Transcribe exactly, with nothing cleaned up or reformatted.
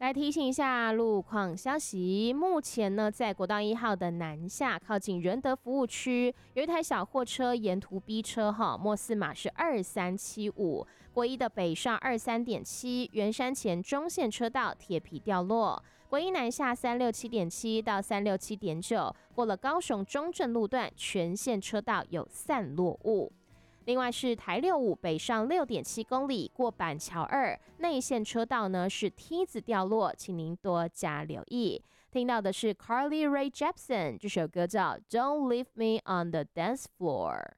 来提醒一下路况消息，目前呢，在国道一号的南下靠近仁德服务区，有一台小货车沿途逼车哈，末四码是二三七五，国一的北上二三点七，圆山前中线车道铁皮掉落，国一南下三六七点七到三六七点九，过了高雄中正路段，全线车道有散落物。另外是台六五北上六点七公里，过板桥二内线车道呢是梯子掉落，请您多加留意。听到的是 Carly Rae Jepsen 这首歌叫 Don't Leave Me on the Dance Floor。